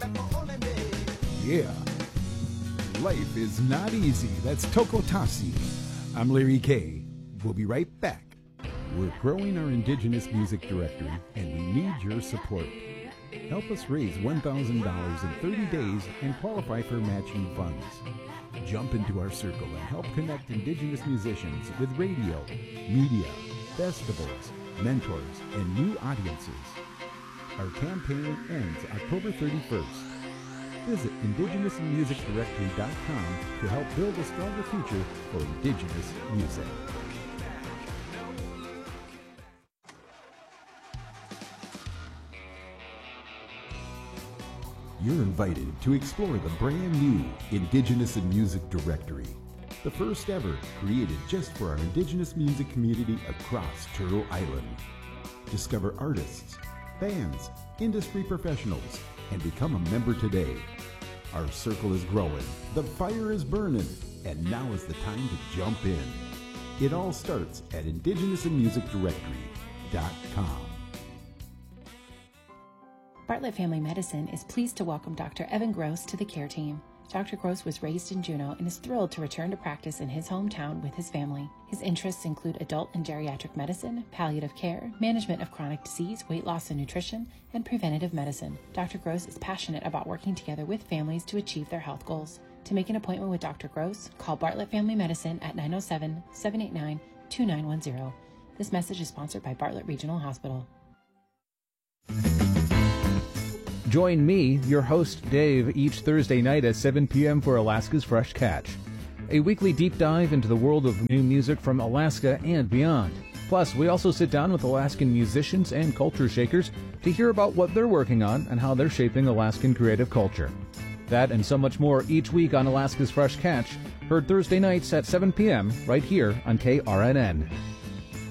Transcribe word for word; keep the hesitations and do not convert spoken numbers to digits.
Yeah. Life is not easy. That's Tokotasi. I'm Larry Kay. We'll be right back. We're growing our Indigenous music directory, and we need your support. Help us raise one thousand dollars in thirty days and qualify for matching funds. Jump into our circle and help connect Indigenous musicians with radio, media, festivals, mentors, and new audiences. Our campaign ends October thirty-first. Visit indigenous music directory dot com to help build a stronger future for Indigenous music. You're invited to explore the brand new Indigenous in Music Directory, the first ever created just for our Indigenous music community across Turtle Island. Discover artists, bands, industry professionals, and become a member today. Our circle is growing, the fire is burning, and now is the time to jump in. It all starts at indigenous in music directory dot com. Bartlett Family Medicine is pleased to welcome Doctor Evan Gross to the care team. Doctor Gross was raised in Juneau and is thrilled to return to practice in his hometown with his family. His interests include adult and geriatric medicine, palliative care, management of chronic disease, weight loss and nutrition, and preventative medicine. Doctor Gross is passionate about working together with families to achieve their health goals. To make an appointment with Doctor Gross, call Bartlett Family Medicine at nine oh seven, seven eight nine, two nine one zero. This message is sponsored by Bartlett Regional Hospital. Join me, your host Dave, each Thursday night at seven p.m. for Alaska's Fresh Catch, a weekly deep dive into the world of new music from Alaska and beyond. Plus, we also sit down with Alaskan musicians and culture shakers to hear about what they're working on and how they're shaping Alaskan creative culture. That and so much more each week on Alaska's Fresh Catch, heard Thursday nights at seven p.m. right here on K R N N.